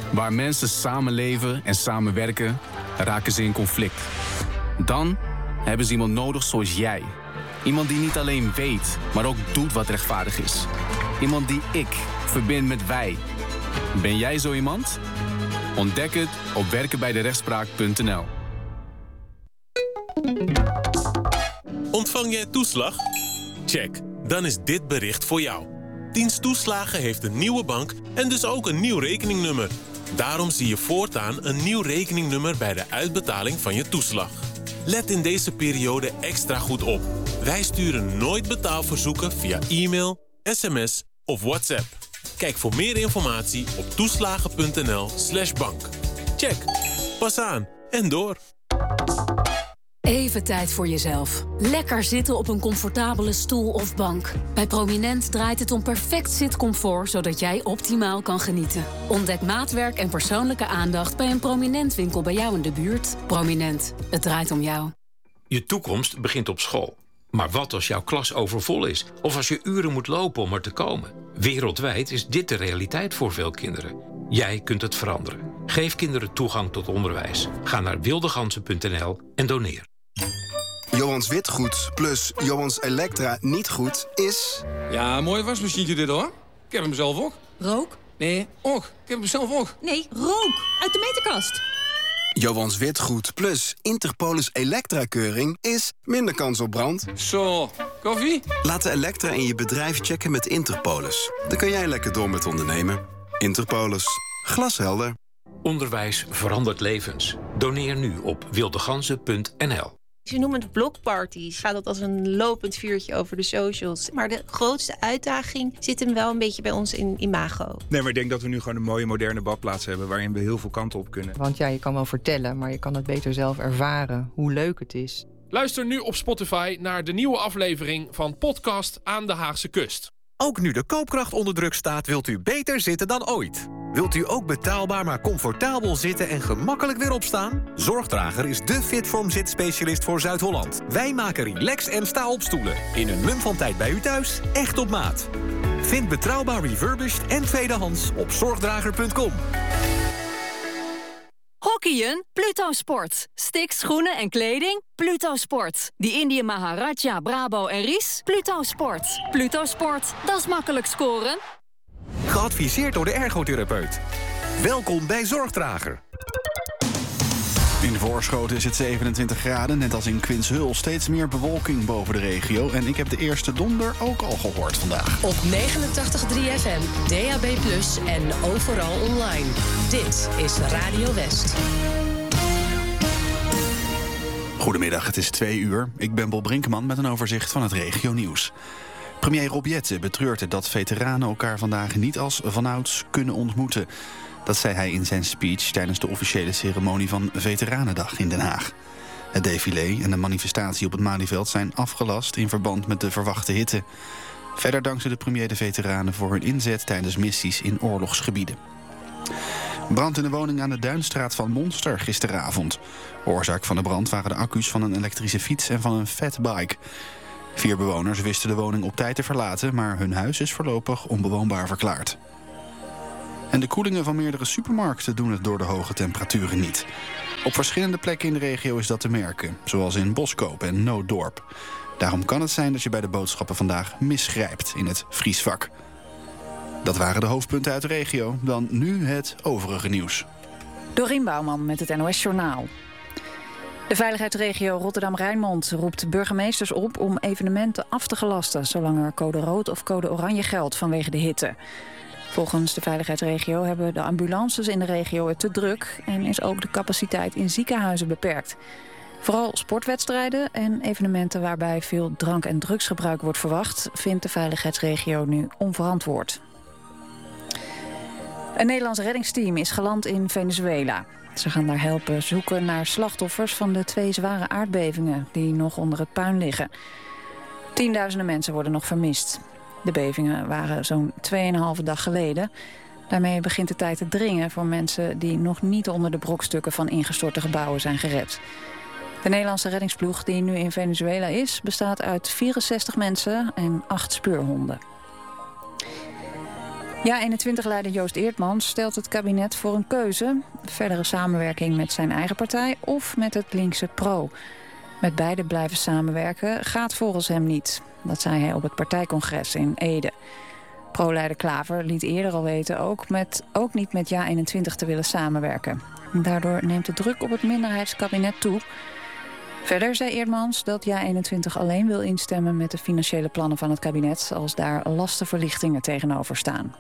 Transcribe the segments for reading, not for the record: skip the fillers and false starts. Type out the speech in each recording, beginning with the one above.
Waar mensen samenleven en samenwerken, raken ze in conflict. Dan hebben ze iemand nodig zoals jij. Iemand die niet alleen weet, maar ook doet wat rechtvaardig is. Iemand die ik verbind met wij. Ben jij zo iemand? Ontdek het op werkenbijderechtspraak.nl. Ontvang jij toeslag? Check, dan is dit bericht voor jou. Dienst Toeslagen heeft een nieuwe bank en dus ook een nieuw rekeningnummer. Daarom zie je voortaan een nieuw rekeningnummer bij de uitbetaling van je toeslag. Let in deze periode extra goed op. Wij sturen nooit betaalverzoeken via e-mail, sms of WhatsApp. Kijk voor meer informatie op toeslagen.nl/bank. Check, pas aan en door. Even tijd voor jezelf. Lekker zitten op een comfortabele stoel of bank. Bij Prominent draait het om perfect zitcomfort, zodat jij optimaal kan genieten. Ontdek maatwerk en persoonlijke aandacht bij een Prominent winkel bij jou in de buurt. Prominent, het draait om jou. Je toekomst begint op school. Maar wat als jouw klas overvol is? Of als je uren moet lopen om er te komen? Wereldwijd is dit de realiteit voor veel kinderen. Jij kunt het veranderen. Geef kinderen toegang tot onderwijs. Ga naar wildegansen.nl en doneer. Johans Witgoed plus Johans Elektra niet goed is... Ja, mooi wasmachientje dit hoor. Ik heb hem zelf ook. Rook? Nee, ook. Ik heb hem zelf ook. Nee, rook. Uit de meterkast. Johans Witgoed plus Interpolis Elektra-keuring is minder kans op brand. Zo, koffie? Laat de Elektra in je bedrijf checken met Interpolis. Dan kan jij lekker door met ondernemen. Interpolis. Glashelder. Onderwijs verandert levens. Doneer nu op wildegansen.nl. Ze noemen het blokparties. Gaat dat als een lopend vuurtje over de socials. Maar de grootste uitdaging zit hem wel een beetje bij ons in imago. Nee, maar ik denk dat we nu gewoon een mooie moderne badplaats hebben waarin we heel veel kanten op kunnen. Want ja, je kan wel vertellen, maar je kan het beter zelf ervaren hoe leuk het is. Luister nu op Spotify naar de nieuwe aflevering van Podcast aan de Haagse Kust. Ook nu de koopkracht onder druk staat, wilt u beter zitten dan ooit. Wilt u ook betaalbaar maar comfortabel zitten en gemakkelijk weer opstaan? Zorgdrager is de Fitform zitspecialist voor Zuid-Holland. Wij maken relax- en sta-op-stoelen. In een mum van tijd bij u thuis, echt op maat. Vind betrouwbaar refurbished en tweedehands op zorgdrager.com. Hockeyen? Pluto Sport. Sticks, schoenen en kleding? Pluto Sport. Die Indië Maharaja, Brabo en Ries? Pluto Sport. Pluto Sport, dat is makkelijk scoren. Geadviseerd door de ergotherapeut. Welkom bij Zorgdrager. In Voorschoten is het 27 graden, net als in Quinshul. Steeds meer bewolking boven de regio. En ik heb de eerste donder ook al gehoord vandaag. Op 89.3 FM, DAB+ en overal online. Dit is Radio West. Goedemiddag, het is 2 uur. Ik ben Bob Brinkman met een overzicht van het regionieuws. Premier Rob Jetten betreurt dat veteranen elkaar vandaag niet als vanouds kunnen ontmoeten. Dat zei hij in zijn speech tijdens de officiële ceremonie van Veteranendag in Den Haag. Het défilé en de manifestatie op het Malieveld zijn afgelast in verband met de verwachte hitte. Verder dankte de premier de veteranen voor hun inzet tijdens missies in oorlogsgebieden. Brand in de woning aan de Duinstraat van Monster gisteravond. Oorzaak van de brand waren de accu's van een elektrische fiets en van een fatbike. 4 bewoners wisten de woning op tijd te verlaten, maar hun huis is voorlopig onbewoonbaar verklaard. En de koelingen van meerdere supermarkten doen het door de hoge temperaturen niet. Op verschillende plekken in de regio is dat te merken, zoals in Boskoop en Nooddorp. Daarom kan het zijn dat je bij de boodschappen vandaag misgrijpt in het vriesvak. Dat waren de hoofdpunten uit de regio. Dan nu het overige nieuws. Dorien Bouwman met het NOS Journaal. De veiligheidsregio Rotterdam-Rijnmond roept burgemeesters op om evenementen af te gelasten, zolang er code rood of code oranje geldt vanwege de hitte. Volgens de veiligheidsregio hebben de ambulances in de regio het te druk en is ook de capaciteit in ziekenhuizen beperkt. Vooral sportwedstrijden en evenementen waarbij veel drank- en drugsgebruik wordt verwacht, vindt de veiligheidsregio nu onverantwoord. Een Nederlands reddingsteam is geland in Venezuela. Ze gaan daar helpen zoeken naar slachtoffers van de 2 zware aardbevingen die nog onder het puin liggen. Tienduizenden mensen worden nog vermist. De bevingen waren zo'n 2,5 dag geleden. Daarmee begint de tijd te dringen voor mensen die nog niet onder de brokstukken van ingestorte gebouwen zijn gered. De Nederlandse reddingsploeg die nu in Venezuela is, bestaat uit 64 mensen en 8 speurhonden. Ja21-leider Joost Eertmans stelt het kabinet voor een keuze. Verdere samenwerking met zijn eigen partij of met het linkse PRO. Met beide blijven samenwerken gaat volgens hem niet. Dat zei hij op het partijcongres in Ede. PRO-leider Klaver liet eerder al weten ook niet met Ja21 te willen samenwerken. Daardoor neemt de druk op het minderheidskabinet toe. Verder zei Eertmans dat Ja21 alleen wil instemmen met de financiële plannen van het kabinet als daar lastenverlichtingen tegenover staan.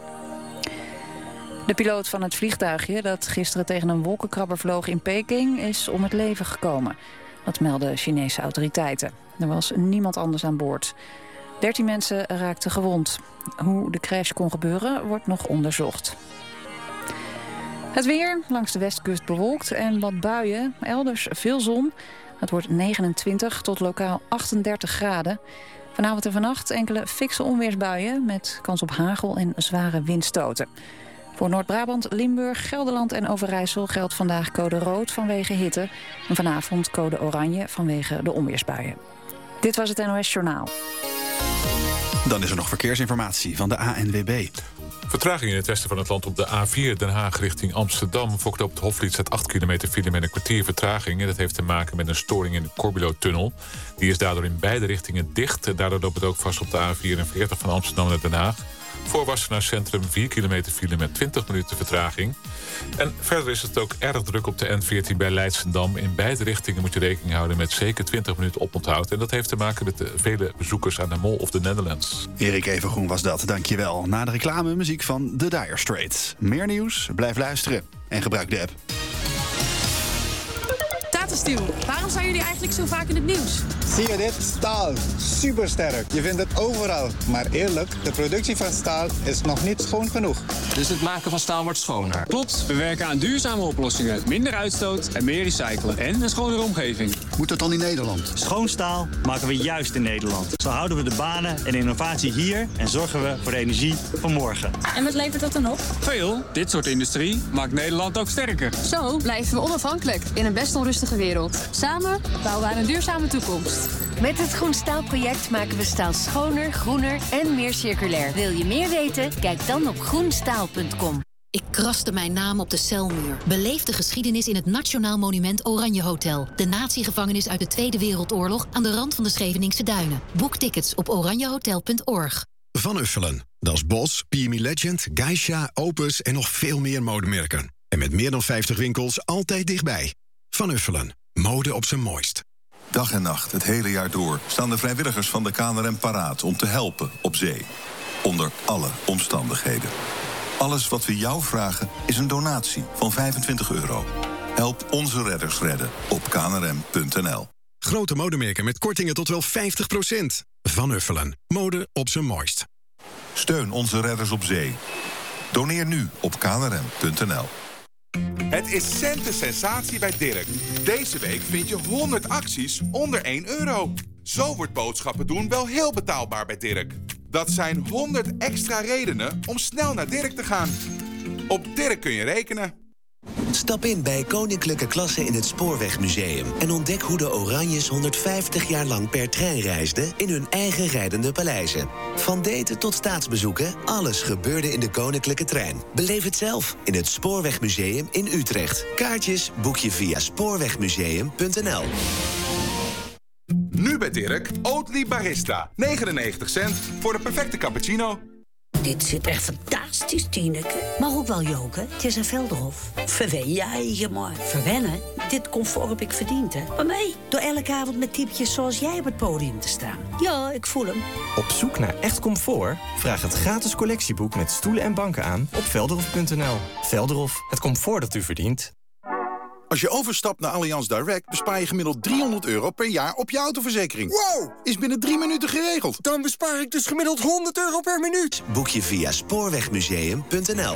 De piloot van het vliegtuigje dat gisteren tegen een wolkenkrabber vloog in Peking is om het leven gekomen. Dat melden Chinese autoriteiten. Er was niemand anders aan boord. 13 mensen raakten gewond. Hoe de crash kon gebeuren wordt nog onderzocht. Het weer, langs de westkust bewolkt en wat buien. Elders veel zon. Het wordt 29 tot lokaal 38 graden. Vanavond en vannacht enkele fikse onweersbuien met kans op hagel en zware windstoten. Voor Noord-Brabant, Limburg, Gelderland en Overijssel geldt vandaag code rood vanwege hitte. En vanavond code oranje vanwege de onweersbuien. Dit was het NOS Journaal. Dan is er nog verkeersinformatie van de ANWB. Vertraging in het westen van het land op de A4 Den Haag richting Amsterdam. Voor knooppunt Hoflied staat 8 kilometer file met een kwartier vertraging. En dat heeft te maken met een storing in de Corbulo-tunnel. Die is daardoor in beide richtingen dicht. En daardoor loopt het ook vast op de A44 van Amsterdam naar Den Haag. Voor Wassenaar Centrum 4 kilometer file met 20 minuten vertraging. En verder is het ook erg druk op de N14 bij Leidschendam. In beide richtingen moet je rekening houden met zeker 20 minuten oponthoud. En dat heeft te maken met de vele bezoekers aan de Mall of the Netherlands. Erik Evengroen was dat, dankjewel. Na de reclame muziek van The Dire Straits. Meer nieuws? Blijf luisteren en gebruik de app. Tata Steel, waarom zijn jullie eigenlijk zo vaak in het nieuws? Zie je dit? Staal. Supersterk. Je vindt het overal. Maar eerlijk, de productie van staal is nog niet schoon genoeg. Dus het maken van staal wordt schoner? Klopt. We werken aan duurzame oplossingen. Minder uitstoot en meer recyclen. En een schonere omgeving. Moet dat dan in Nederland? Schoon staal maken we juist in Nederland. Zo houden we de banen en innovatie hier en zorgen we voor de energie van morgen. En wat levert dat dan op? Veel. Dit soort industrie maakt Nederland ook sterker. Zo blijven we onafhankelijk in een best onrustige wereld. Samen bouwen we aan een duurzame toekomst. Met het Groen Staalproject maken we staal schoner, groener en meer circulair. Wil je meer weten? Kijk dan op groenstaal.com. Ik kraste mijn naam op de celmuur. Beleef de geschiedenis in het Nationaal Monument Oranje Hotel. De natiegevangenis uit de Tweede Wereldoorlog aan de rand van de Scheveningse Duinen. Boek tickets op oranjehotel.org. Van Uffelen. Dat is Bos, PME Legend, Geisha, Opus en nog veel meer modemerken. En met meer dan 50 winkels altijd dichtbij. Van Uffelen. Mode op zijn mooist. Dag en nacht, het hele jaar door, staan de vrijwilligers van de KNRM paraat om te helpen op zee. Onder alle omstandigheden. Alles wat we jou vragen is een donatie van €25. Help onze redders redden op knrm.nl. Grote modemerken met kortingen tot wel 50%. Van Uffelen. Mode op zijn mooist. Steun onze redders op zee. Doneer nu op knrm.nl. Het is centensensatie bij Dirk. Deze week vind je 100 acties onder €1. Zo wordt boodschappen doen wel heel betaalbaar bij Dirk. Dat zijn 100 extra redenen om snel naar Dirk te gaan. Op Dirk kun je rekenen. Stap in bij Koninklijke Klasse in het Spoorwegmuseum en ontdek hoe de Oranjes 150 jaar lang per trein reisden in hun eigen rijdende paleizen. Van daten tot staatsbezoeken, alles gebeurde in de Koninklijke Trein. Beleef het zelf in het Spoorwegmuseum in Utrecht. Kaartjes boek je via spoorwegmuseum.nl. Nu bij Dirk, Oatly Barista. 99 cent voor de perfecte cappuccino. Dit zit echt fantastisch, Tineke. Maar ook wel joken. Het is een Velderhof. Verwen je maar. Verwennen? Dit comfort heb ik verdiend, hè. Maar mee, door elke avond met typetjes zoals jij op het podium te staan. Ja, ik voel hem. Op zoek naar echt comfort? Vraag het gratis collectieboek met stoelen en banken aan op velderhof.nl. Velderhof, het comfort dat u verdient. Als je overstapt naar Allianz Direct bespaar je gemiddeld €300 per jaar op je autoverzekering. Wow! Is binnen 3 minuten geregeld. Dan bespaar ik dus gemiddeld €100 per minuut. Boek je via spoorwegmuseum.nl.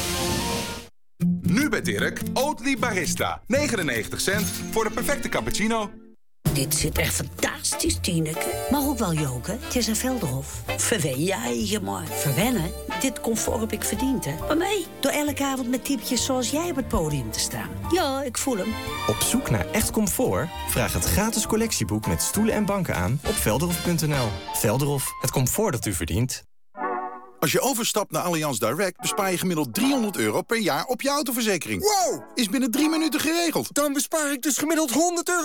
Nu bij Dirk, Oatly Barista. 99 cent voor de perfecte cappuccino. Dit zit echt fantastisch, Tineke. Maar ook wel joken. Het is een Velderhof. Verwen je maar. Verwennen? Dit comfort heb ik verdiend, hè. Maar mee, door elke avond met typetjes zoals jij op het podium te staan. Ja, ik voel hem. Op zoek naar echt comfort? Vraag het gratis collectieboek met stoelen en banken aan op velderhof.nl. Velderhof, het comfort dat u verdient. Als je overstapt naar Allianz Direct bespaar je gemiddeld €300 per jaar op je autoverzekering. Wow! Is binnen 3 minuten geregeld. Dan bespaar ik dus gemiddeld €100